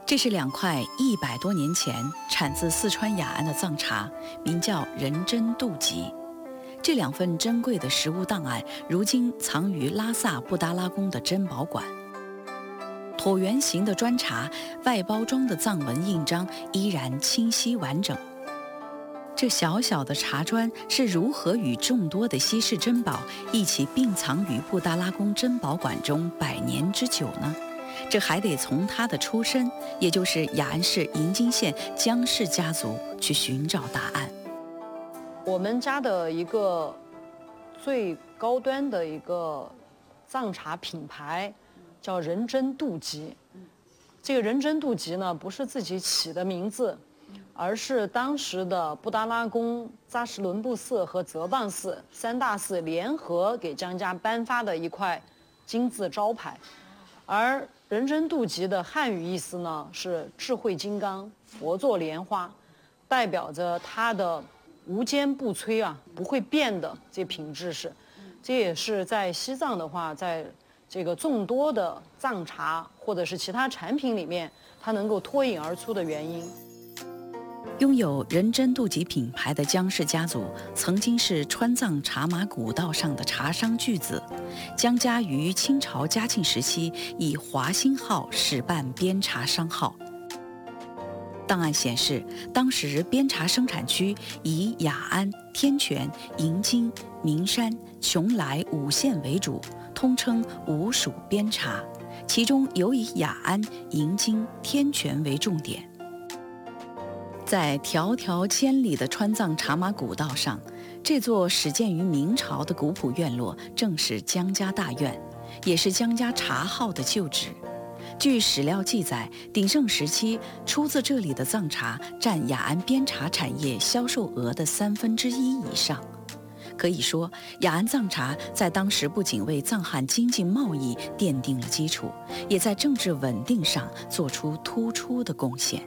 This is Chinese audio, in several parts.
这是2块100多年前产自四川雅安的藏茶，名叫仁真度吉。这2份珍贵的实物档案，如今藏于拉萨布达拉宫的珍宝馆。椭圆形的砖茶，外包装的藏文印章依然清晰完整。这小小的茶砖是如何与众多的稀世珍宝一起并藏于布达拉宫珍宝馆中100年之久呢？这还得从它的出身，也就是雅安市银津县江氏家族去寻找答案。 我们家的一个最高端的一个藏茶品牌叫仁真度吉。这个仁真度吉呢，不是自己起的名字，而是当时的布达拉宫、扎什伦布寺和泽蚌寺3大寺联合给江家颁发的一块金字招牌。而仁真度吉的汉语意思呢是智慧金刚、佛座莲花，代表着它的无坚不摧啊，不会变的这品质是。这也是在西藏的话，在这个众多的藏茶或者是其他产品里面，它能够脱颖而出的原因。 拥有仁真度吉品牌的江氏家族，曾经是川藏茶马古道上的茶商巨子。江家于清朝嘉庆时期以华兴号始办边茶商号。档案显示，当时边茶生产区以雅安、天全、银津、名山、邛崃5县为主，通称5属边茶，其中尤以雅安、银津、天全为重点。在迢迢千里的川藏茶马古道上，这座始建于明朝的古朴院落正是江家大院，也是江家茶号的旧址。据史料记载，鼎盛时期出自这里的藏茶占雅安边茶产业销售额的1/3以上。可以说，雅安藏茶在当时不仅为藏汉经济贸易奠定了基础，也在政治稳定上做出突出的贡献。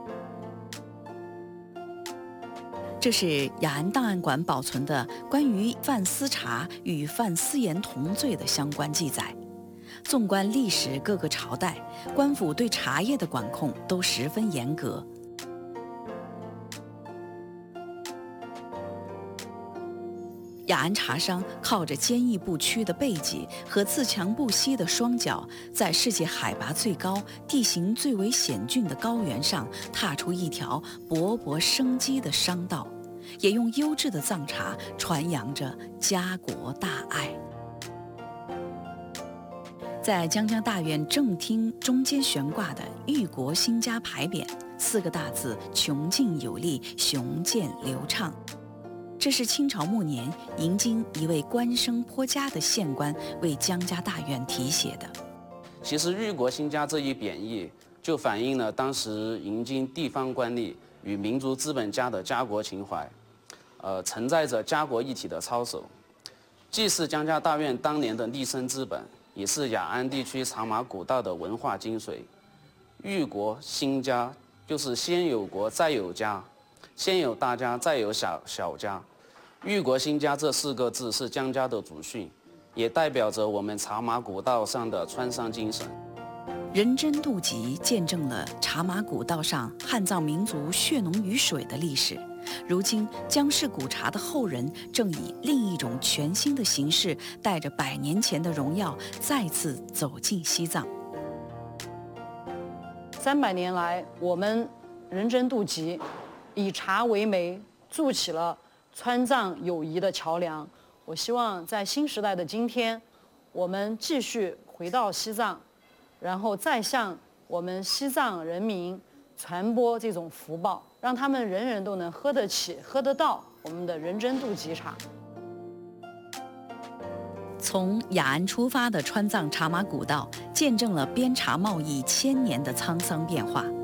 这是雅安档案馆保存的关于范思茶与范思言同罪的相关记载。纵观历史各个朝代，官府对茶叶的管控都十分严格。雅安茶商靠着坚毅不屈的背脊和自强不息的双脚，在世界海拔最高、地形最为险峻的高原上踏出一条勃勃生机的商道，也用优质的藏茶传扬着家国大爱。在江家大院正厅中间悬挂的“裕国兴家”牌匾，4个大字穷尽有力，雄健流畅。这是清朝末年银津一位官声颇佳的县官为江家大院题写的。 其实裕国兴家这一匾义就反映了当时银津地方官吏与民族资本家的家国情怀，承载着家国一体的操守，既是江家大院当年的立身之本，也是雅安地区茶马古道的文化精髓。裕国兴家就是先有国再有家，先有大家再有小家。裕国兴家这4个字是江家的祖训，也代表着我们茶马古道上的川商精神。 仁真度吉见证了茶马古道上汉藏民族血浓于水的历史。如今江氏古茶的后人正以另一种全新的形式，带着100年前的荣耀再次走进西藏。 300年来，我们仁真度吉以茶为媒，筑起了川藏友谊的桥梁。我希望在新时代的今天，我们继续回到西藏，然后再向我们西藏人民传播这种福报，让他们人人都能喝得起、喝得到我们的仁真度吉茶。 从雅安出发的川藏茶马古道，见证了边茶贸易1000年的沧桑变化。